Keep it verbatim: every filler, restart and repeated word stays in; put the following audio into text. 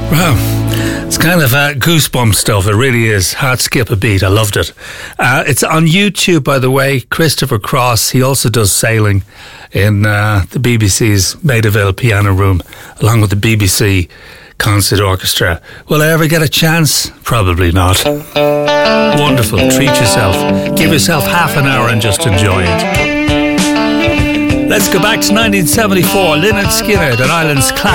Wow. It's kind of uh, goosebump stuff. It really is. Heart skip a beat. I loved it. Uh, it's on YouTube, by the way. Christopher Cross. He also does sailing in uh, the B B C's Maida Vale Piano Room, along with the B B C Concert Orchestra. Will I ever get a chance? Probably not. Wonderful. Treat yourself. Give yourself half an hour and just enjoy it. Let's go back to nineteen seventy-four. Lynyrd Skynyrd and Islands Clash.